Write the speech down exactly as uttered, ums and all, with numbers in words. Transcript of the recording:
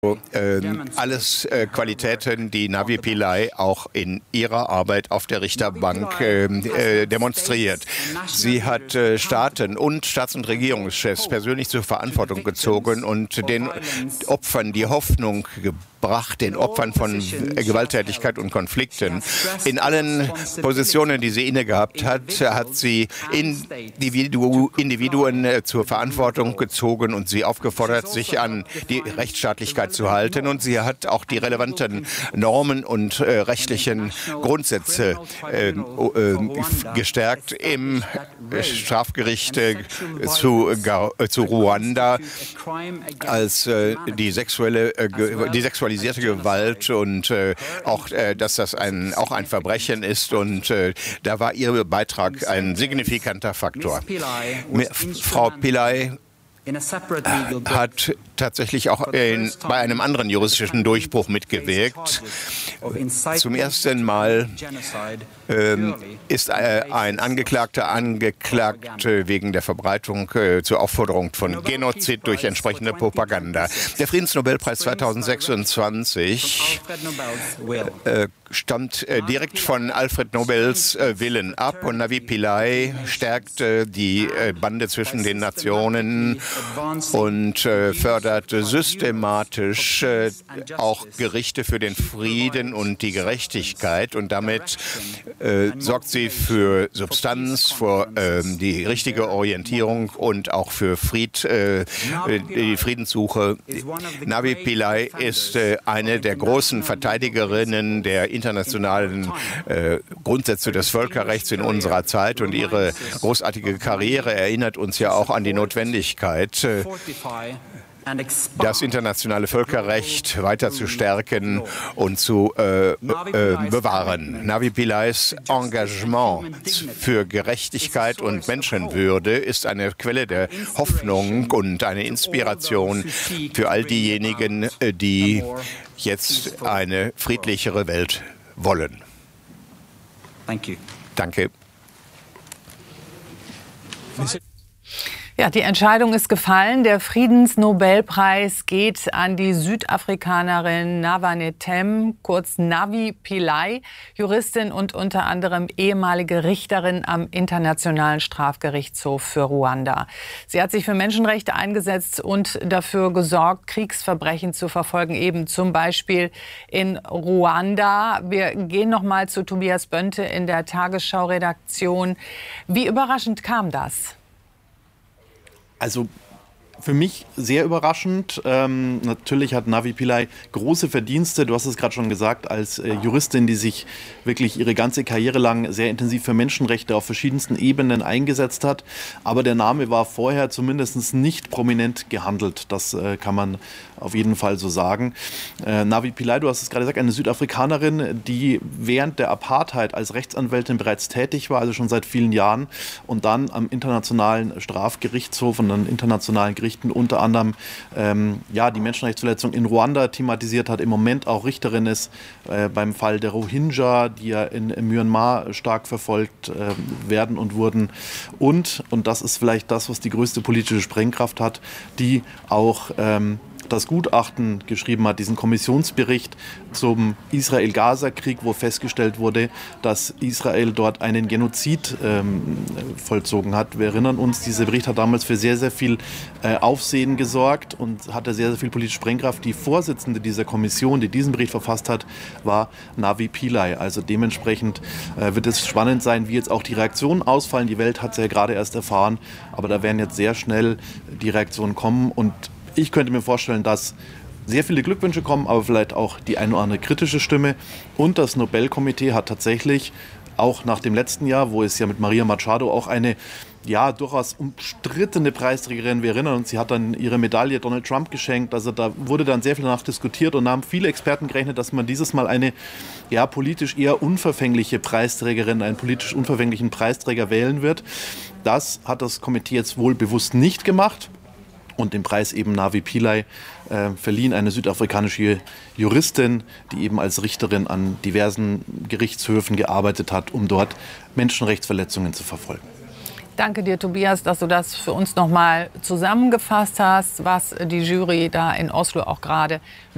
Äh, alles äh, Qualitäten, die Navi Pillay auch in ihrer Arbeit auf der Richterbank äh, äh, demonstriert. Sie hat äh, Staaten und Staats- und Regierungschefs persönlich zur Verantwortung gezogen und den Opfern die Hoffnung gebracht, den Opfern von Gewalttätigkeit und Konflikten. In allen Positionen, die sie inne gehabt hat, hat sie Individu Individuen äh, zur Verantwortung gezogen und sie aufgefordert, sich an die Rechtsstaatlichkeit zu halten, und sie hat auch die relevanten Normen und äh, rechtlichen Grundsätze äh, äh, gestärkt im Strafgericht äh, zu, äh, zu Ruanda, als äh, die sexuelle äh, die sexualisierte Gewalt und äh, auch äh, dass das ein auch ein Verbrechen ist, und äh, da war ihr Beitrag ein signifikanter Faktor. Frau Pillay hat tatsächlich auch in, bei einem anderen juristischen Durchbruch mitgewirkt. Zum ersten Mal ähm, ist äh, ein Angeklagter angeklagt äh, wegen der Verbreitung äh, zur Aufforderung von Genozid durch entsprechende Propaganda. Der Friedensnobelpreis zweitausendsechsundzwanzig äh, stammt äh, direkt von Alfred Nobels äh, Willen ab, und Navi Pillay stärkt äh, die äh, Bande zwischen den Nationen und äh, fördert systematisch äh, auch Gerichte für den Frieden und die Gerechtigkeit, und damit äh, sorgt sie für Substanz, für äh, die richtige Orientierung und auch für Fried, äh, die Friedenssuche. Navi Pillay ist äh, eine der großen Verteidigerinnen der internationalen äh, Grundsätze des Völkerrechts in unserer Zeit, und ihre großartige Karriere erinnert uns ja auch an die Notwendigkeit, äh, das internationale Völkerrecht weiter zu stärken und zu äh, äh, bewahren. Navi Pillays Engagement für Gerechtigkeit und Menschenwürde ist eine Quelle der Hoffnung und eine Inspiration für all diejenigen, die jetzt eine friedlichere Welt wollen. Danke. Ja, die Entscheidung ist gefallen. Der Friedensnobelpreis geht an die Südafrikanerin Navanethem, kurz Navi Pillay, Juristin und unter anderem ehemalige Richterin am Internationalen Strafgerichtshof für Ruanda. Sie hat sich für Menschenrechte eingesetzt und dafür gesorgt, Kriegsverbrechen zu verfolgen, eben zum Beispiel in Ruanda. Wir gehen noch mal zu Tobias Bönte in der Tagesschau-Redaktion. Wie überraschend kam das? Also für mich sehr überraschend. Ähm, natürlich hat Navi Pillay große Verdienste. Du hast es gerade schon gesagt, als äh, Juristin, die sich wirklich ihre ganze Karriere lang sehr intensiv für Menschenrechte auf verschiedensten Ebenen eingesetzt hat. Aber der Name war vorher zumindest nicht prominent gehandelt. Das äh, kann man auf jeden Fall so sagen. Äh, Navi Pillay, du hast es gerade gesagt, eine Südafrikanerin, die während der Apartheid als Rechtsanwältin bereits tätig war, also schon seit vielen Jahren, und dann am Internationalen Strafgerichtshof und an internationalen Gerichten unter anderem ähm, ja, die Menschenrechtsverletzung in Ruanda thematisiert hat, im Moment auch Richterin ist äh, beim Fall der Rohingya, die ja in, in Myanmar stark verfolgt äh, werden und wurden. Und, und das ist vielleicht das, was die größte politische Sprengkraft hat, die auch ähm, das Gutachten geschrieben hat, diesen Kommissionsbericht zum Israel-Gaza-Krieg, wo festgestellt wurde, dass Israel dort einen Genozid ähm, vollzogen hat. Wir erinnern uns, dieser Bericht hat damals für sehr, sehr viel äh, Aufsehen gesorgt und hatte sehr, sehr viel politische Sprengkraft. Die Vorsitzende dieser Kommission, die diesen Bericht verfasst hat, war Navi Pillay. Also dementsprechend äh, wird es spannend sein, wie jetzt auch die Reaktionen ausfallen. Die Welt hat es ja gerade erst erfahren, aber da werden jetzt sehr schnell die Reaktionen kommen, und ich könnte mir vorstellen, dass sehr viele Glückwünsche kommen, aber vielleicht auch die eine oder andere kritische Stimme. Und das Nobelkomitee hat tatsächlich auch nach dem letzten Jahr, wo es ja mit Maria Machado auch eine ja durchaus umstrittene Preisträgerin, wir erinnern uns, sie hat dann ihre Medaille Donald Trump geschenkt, also da wurde dann sehr viel danach diskutiert, und da haben viele Experten gerechnet, dass man dieses Mal eine ja politisch eher unverfängliche Preisträgerin, einen politisch unverfänglichen Preisträger wählen wird. Das hat das Komitee jetzt wohl bewusst nicht gemacht und den Preis eben Navi Pillay äh, verliehen, eine südafrikanische Juristin, die eben als Richterin an diversen Gerichtshöfen gearbeitet hat, um dort Menschenrechtsverletzungen zu verfolgen. Danke dir, Tobias, dass du das für uns noch mal zusammengefasst hast, was die Jury da in Oslo auch gerade